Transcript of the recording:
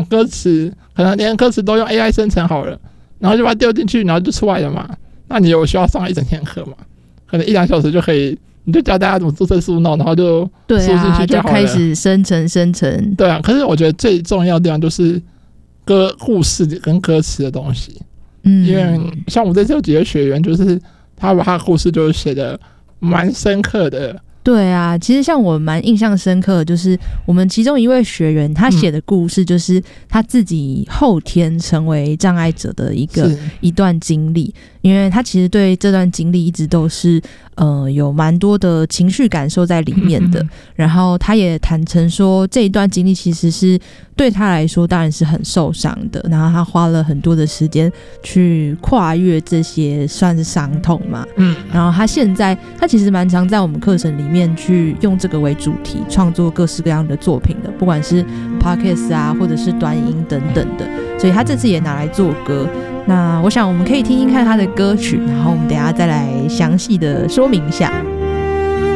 歌词可能连歌词都用 AI 生成好了，然后就把它丢进去，然后就出来了嘛。那你有需要上一整天课嘛？可能1-2小时就可以，你就教大家怎么注册数 note， 然后就输进去就好了， 就开始生成。 对啊，可是我觉得最重要的地方就是故事跟歌词的东西。因为像我这次有几个学员，就是他把他的故事就是写的蛮深刻的。 对啊，其实像我蛮印象深刻的，就是我们其中一位学员他写的故事，就是他自己后天成为障碍者的一段经历。因为他其实对这段经历一直都是有蛮多的情绪感受在里面的，然后他也坦诚说这一段经历其实是对他来说当然是很受伤的，然后他花了很多的时间去跨越这些算是伤痛嘛。然后他其实蛮常在我们课程里面去用这个为主题创作各式各样的作品的，不管是 podcast 啊或者是短音等等的，所以他这次也拿来做歌。那我想我们可以听听看他的歌曲，然后我们等一下再来详细的说明一下。